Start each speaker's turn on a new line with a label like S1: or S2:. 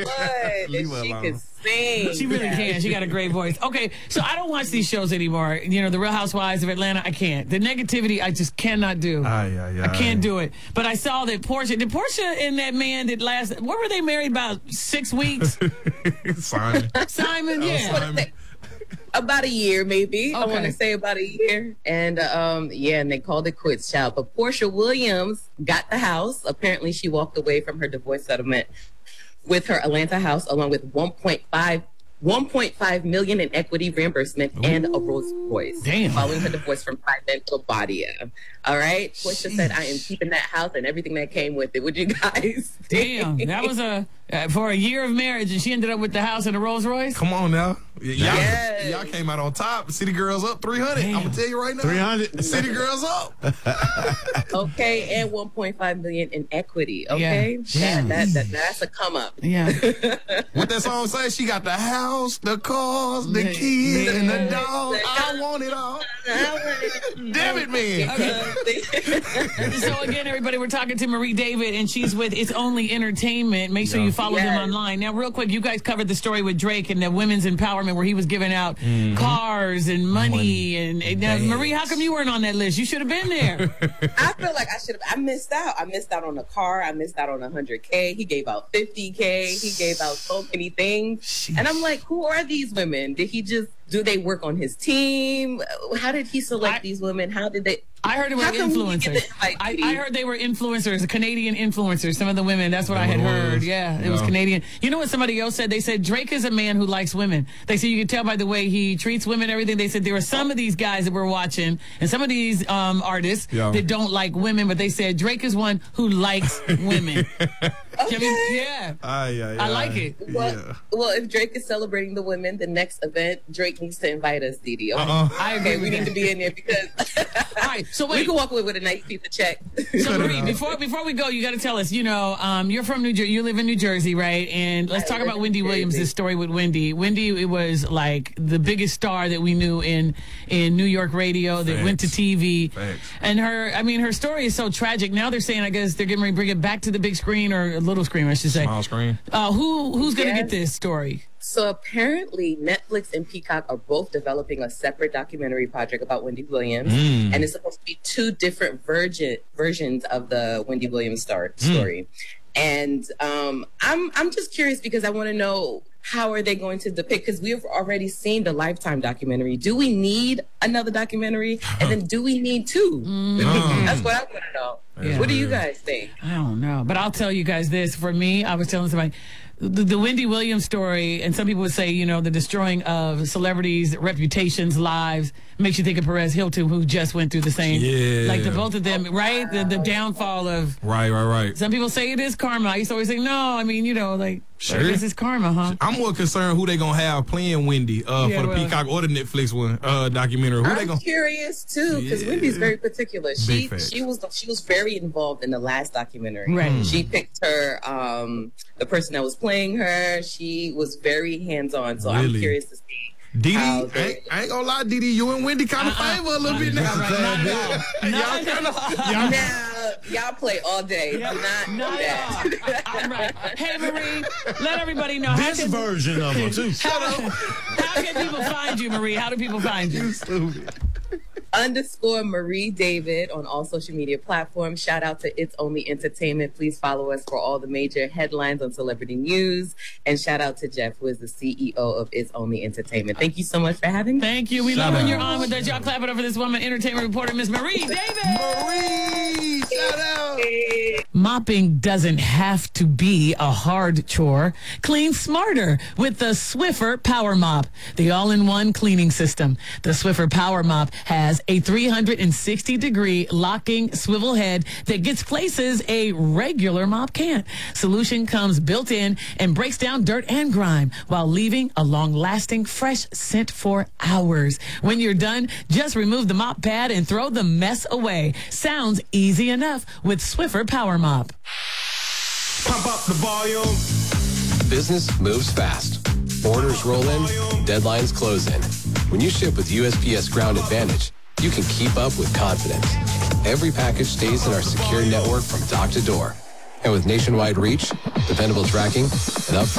S1: If she could sing.
S2: She really can. She got a great voice. Okay, so I don't watch these shows anymore. You know, the Real Housewives of Atlanta, I can't. The negativity, I just cannot do. I can't do it. But I saw that Portia and that man that what were they married about 6 weeks? Simon, yeah.
S1: Simon. About a year, maybe.
S2: Okay.
S1: I want to say about a year. And, and they called it quits, child. But Portia Williams got the house. Apparently, she walked away from her divorce settlement with her Atlanta house, along with $1.5 million in equity reimbursement and a Rolls Royce.
S2: Damn.
S1: Following her divorce from Simon Labadia. All right? Portia said, I am keeping that house and everything that came with it. Would you guys?
S2: Damn. That was for a year of marriage, and she ended up with the house and a Rolls Royce?
S3: Come on now. Y'all came out on top. City Girls up 300. I'm going to tell you right now.
S4: 300.
S3: City Girls up.
S1: Okay, and $1.5 million in equity. Okay?
S2: Yeah.
S1: That's a come up.
S2: Yeah.
S3: What that song say? She got the house, the cars, the kids, and the dog. I want it all. Damn it, man.
S2: So again, everybody, we're talking to Marie David, and she's with It's Only Entertainment. Make sure you follow them online. Now, real quick, you guys covered the story with Drake and the women's empowerment where he was giving out cars and money. And now, Marie, how come you weren't on that list? You should have been there.
S1: I feel like I should have. I missed out. I missed out on a car. I missed out on $100K. He gave out $50K. He gave out so many things. Sheesh. And I'm like, who are these women? Do they work on his team? How did he select these women? How did they?
S2: I heard it was influencers. I heard they were influencers, Canadian influencers. Some of the women. That's what I had heard. Yeah, it was Canadian. You know what somebody else said? They said Drake is a man who likes women. They said you can tell by the way he treats women and everything. They said there were some of these guys that we're watching and some of these artists that don't like women, but they said Drake is one who likes women.
S1: Okay.
S2: I like it.
S1: Well, if Drake is celebrating the women, the next event, Drake needs to invite us, Didi.
S2: I agree.
S1: We need to be in there because
S2: all right, so wait.
S1: We can walk away with a nice piece of check.
S2: So Marie, before we go, you got to tell us. You know, you're from New Jersey. You live in New Jersey, right? And let's talk about Wendy Williams. This story with Wendy. Wendy, it was like the biggest star that we knew in New York radio that went to TV. And her story is so tragic. Now they're saying, I guess they're getting ready to bring it back to the big screen or a little screen, I should say.
S3: Small screen.
S2: Who's going to get this story?
S1: So apparently Netflix and Peacock are both developing a separate documentary project about Wendy Williams. And it's supposed to be two different versions of the Wendy Williams story. And I'm just curious because I want to know, how are they going to depict? Because we've already seen the Lifetime documentary. Do we need another documentary? And then do we need two? That's what I want to know. Yeah. What do you guys think?
S2: I don't know. But I'll tell you guys this. For me, I was telling somebody, the Wendy Williams story, and some people would say, you know, the destroying of celebrities' reputations, lives, makes you think of Perez Hilton, who just went through the same.
S3: Yeah.
S2: Like the both of them, right? The downfall of.
S3: Right.
S2: Some people say it is karma. I used to always say, no, I mean, you know, like, this is karma, huh?
S3: I'm more concerned who they going to have playing Wendy for the Peacock or the Netflix one documentary.
S1: I'm curious, too, because Wendy's very particular. She was very involved in the last documentary.
S2: Right.
S1: She picked her, the person that was playing her. She was very hands-on, so I'm curious to see.
S3: Didi, I ain't gonna lie, Didi, you and Wendy kind of favor a little bit now.
S1: Y'all play all day.
S2: I'm right. Hey, Marie, let everybody know.
S4: This version of her, too.
S2: How can people find you, Marie? How do people find you?
S3: Stupid.
S1: _Marie David on all social media platforms. Shout out to It's Only Entertainment. Please follow us for all the major headlines on celebrity news. And shout out to Jeff, who is the CEO of It's Only Entertainment. Thank you so much for having me.
S2: Thank you. We love when you're on with us. Y'all clap it up for this woman, entertainment reporter, Miss Marie David.
S3: Marie, shout out.
S2: Mopping doesn't have to be a hard chore. Clean smarter with the Swiffer Power Mop, the all-in-one cleaning system. The Swiffer Power Mop has a 360-degree locking swivel head that gets places a regular mop can't. Solution comes built in and breaks down dirt and grime while leaving a long-lasting fresh scent for hours. When you're done, just remove the mop pad and throw the mess away. Sounds easy enough with Swiffer Power Mop.
S4: Pump up the volume.
S5: Business moves fast. Orders roll in, deadlines close in. When you ship with USPS Ground Advantage, you can keep up with confidence. Every package stays in our secure network from dock to door. And with nationwide reach, dependable tracking, and upfront